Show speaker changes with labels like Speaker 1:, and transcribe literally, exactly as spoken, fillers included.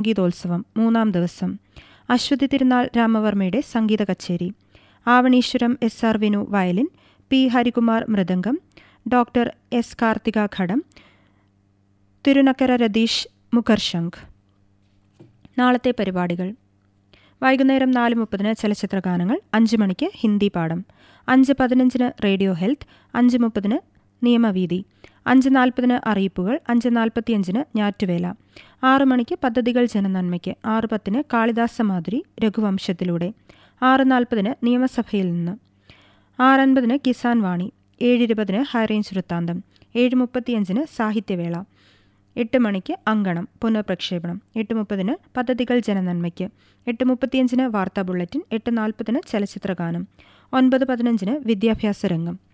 Speaker 1: സംഗീതോത്സവം മൂന്നാം ദിവസം. അശ്വതി തിരുനാൾ രാമവർമ്മയുടെ സംഗീത കച്ചേരി. Avaneeswaram S R Vinu violin, P Harikumar mridangam, doctor S Karthika ഘടം, തിരുനക്കര രതീഷ് മുഖർശംഖ്. നാളത്തെ പരിപാടികൾ: വൈകുന്നേരം നാല് മുപ്പതിന് ചലച്ചിത്ര ഗാനങ്ങൾ, അഞ്ച് മണിക്ക് ഹിന്ദി പാഠം, അഞ്ച് പതിനഞ്ചിന് റേഡിയോ ഹെൽത്ത്, അഞ്ച് മുപ്പതിന് നിയമവീതി, അഞ്ച് നാൽപ്പതിന് അറിയിപ്പുകൾ, അഞ്ച് നാൽപ്പത്തിയഞ്ചിന് ഞാറ്റുവേല, ആറ് മണിക്ക് പദ്ധതികൾ ജനനന്മയ്ക്ക്, ആറ് പത്തിന് കാളിദാസ മാധുരി രഘുവംശത്തിലൂടെ, ആറ് നാൽപ്പതിന് നിയമസഭയിൽ നിന്ന്, ആറ് അൻപതിന് കിസാൻ വാണി, ഏഴ് ഇരുപതിന് ഹൈറേഞ്ച് വൃത്താന്തം, ഏഴ് മുപ്പത്തിയഞ്ചിന് സാഹിത്യവേള, എട്ട് മണിക്ക് അങ്കണം പുനഃപ്രക്ഷേപണം, എട്ട് മുപ്പതിന് പദ്ധതികൾ ജനനന്മയ്ക്ക്, എട്ട് മുപ്പത്തിയഞ്ചിന് വാർത്താ ബുള്ളറ്റിൻ, എട്ട് നാൽപ്പതിന് ചലച്ചിത്ര ഗാനം, ഒൻപത് പതിനഞ്ചിന് വിദ്യാഭ്യാസ രംഗം,